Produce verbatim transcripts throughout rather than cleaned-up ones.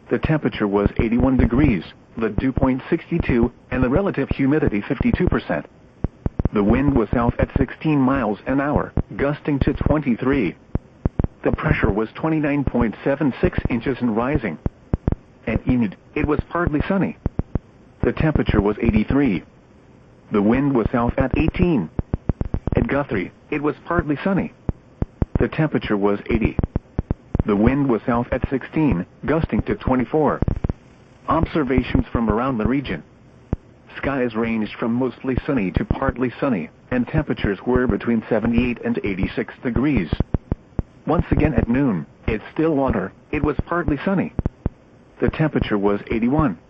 The temperature was eighty-one degrees, the dew point sixty-two, and the relative humidity fifty-two percent. The wind was south at sixteen miles an hour, gusting to twenty-three. The pressure was twenty-nine point seven six inches and rising. At Enid, it was partly sunny. The temperature was eighty-three. The wind was south at eighteen. At Guthrie, it was partly sunny. The temperature was eighty. The wind was south at sixteen, gusting to twenty-four. Observations from around the region. Skies ranged from mostly sunny to partly sunny, and temperatures were between seventy-eight and eighty-six degrees. Once again at noon, at Stillwater, it was partly sunny. The temperature was eighty-one.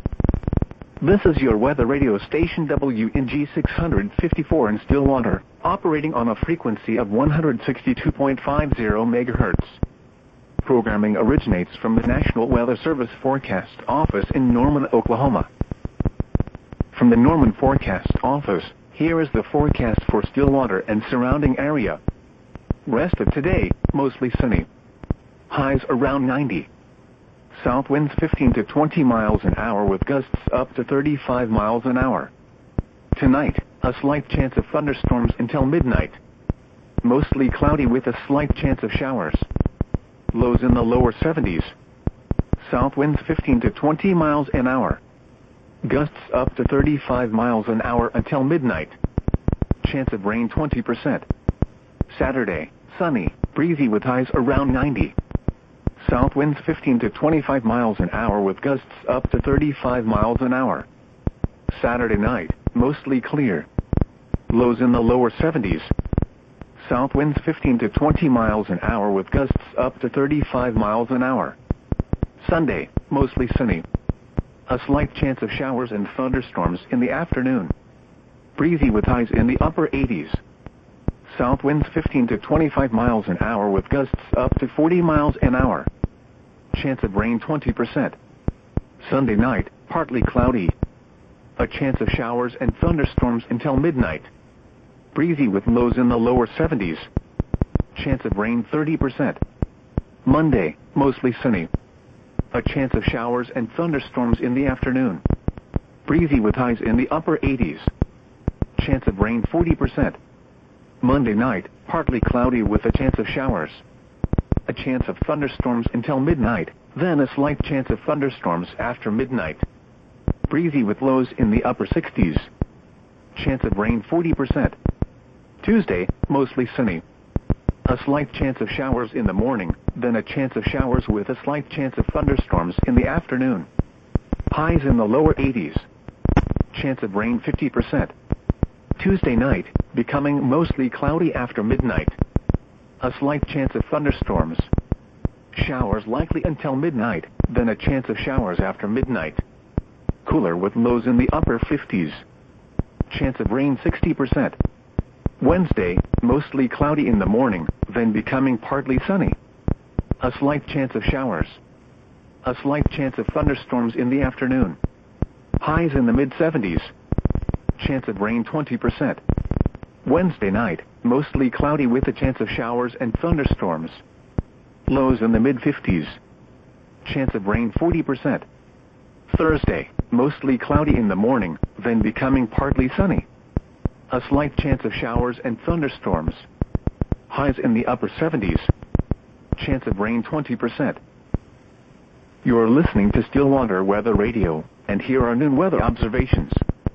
This is your weather radio station W N G six fifty-four in Stillwater, operating on a frequency of one hundred sixty-two point five zero megahertz. Programming originates from the National Weather Service Forecast Office in Norman, Oklahoma. From the Norman Forecast Office, here is the forecast for Stillwater and surrounding area. Rest of today, mostly sunny. Highs around ninety. South winds fifteen to twenty miles an hour with gusts up to thirty-five miles an hour. Tonight, a slight chance of thunderstorms until midnight. Mostly cloudy with a slight chance of showers. Lows in the lower seventies. South winds fifteen to twenty miles an hour. Gusts up to thirty-five miles an hour until midnight. Chance of rain twenty percent. Saturday, sunny, breezy with highs around ninety. South winds fifteen to twenty-five miles an hour with gusts up to thirty-five miles an hour. Saturday night, mostly clear. Lows in the lower seventies. South winds fifteen to twenty miles an hour with gusts up to thirty-five miles an hour. Sunday, mostly sunny. A slight chance of showers and thunderstorms in the afternoon. Breezy with highs in the upper eighties. South winds fifteen to twenty-five miles an hour with gusts up to forty miles an hour. Chance of rain twenty percent. Sunday night, partly cloudy. A chance of showers and thunderstorms until midnight. Breezy with lows in the lower seventies. Chance of rain thirty percent. Monday, mostly sunny. A chance of showers and thunderstorms in the afternoon. Breezy with highs in the upper eighties. Chance of rain forty percent. Monday night, partly cloudy with a chance of showers. A chance of thunderstorms until midnight, then a slight chance of thunderstorms after midnight. Breezy with lows in the upper sixties. Chance of rain forty percent. Tuesday, mostly sunny. A slight chance of showers in the morning, then a chance of showers with a slight chance of thunderstorms in the afternoon. Highs in the lower eighties. Chance of rain fifty percent. Tuesday night, becoming mostly cloudy after midnight. A slight chance of thunderstorms. Showers likely until midnight, then a chance of showers after midnight. Cooler with lows in the upper fifties. Chance of rain sixty percent. Wednesday, mostly cloudy in the morning, then becoming partly sunny. A slight chance of showers. A slight chance of thunderstorms in the afternoon. Highs in the mid seventies. Chance of rain twenty percent. Wednesday night, mostly cloudy with a chance of showers and thunderstorms. Lows in the mid fifties. Chance of rain forty percent. Thursday, mostly cloudy in the morning, then becoming partly sunny. A slight chance of showers and thunderstorms. Highs in the upper seventies. Chance of rain twenty percent. You're listening to Stillwater Weather Radio, and here are noon weather observations.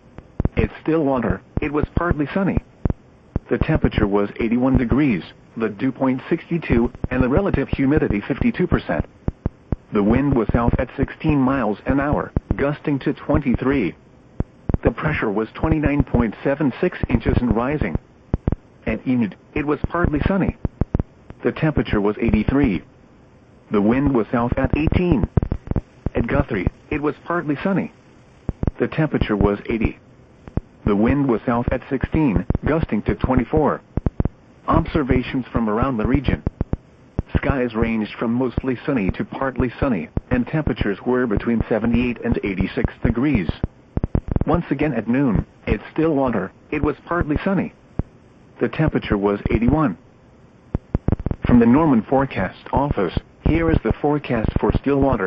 At Stillwater, it was partly sunny. The temperature was eighty-one degrees, the dew point sixty-two, and the relative humidity fifty-two percent. The wind was south at sixteen miles an hour, gusting to twenty-three. The pressure was twenty-nine point seven six inches and rising. At Enid, it was partly sunny. The temperature was eighty-three. The wind was south at eighteen. At Guthrie, it was partly sunny. The temperature was eighty. The wind was south at sixteen, gusting to twenty-four. Observations from around the region. Skies ranged from mostly sunny to partly sunny, and temperatures were between seventy-eight and eighty-six degrees. Once again at noon, at Stillwater, it was partly sunny. The temperature was eighty-one. From the Norman Forecast Office, here is the forecast for Stillwater